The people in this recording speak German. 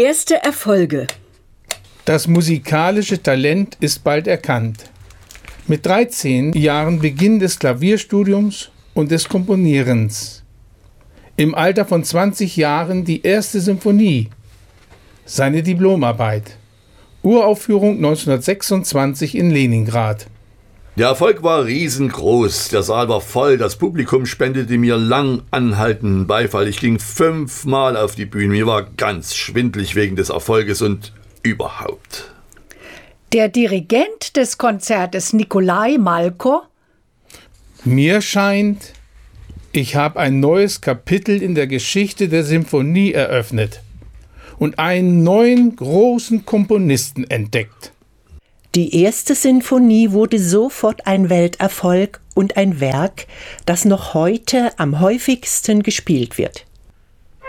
Erste Erfolge. Das musikalische Talent ist bald erkannt. Mit 13 Jahren Beginn des Klavierstudiums und des Komponierens. Im Alter von 20 Jahren die erste Symphonie. Seine Diplomarbeit. Uraufführung 1926 in Leningrad. Der Erfolg war riesengroß, der Saal war voll, das Publikum spendete mir lang anhaltenden Beifall. Ich ging 5-mal auf die Bühne, mir war ganz schwindelig wegen des Erfolges und überhaupt. Der Dirigent des Konzertes, Nikolai Malko: Mir scheint, ich habe ein neues Kapitel in der Geschichte der Symphonie eröffnet und einen neuen großen Komponisten entdeckt. Die erste Sinfonie wurde sofort ein Welterfolg und ein Werk, das noch heute am häufigsten gespielt wird.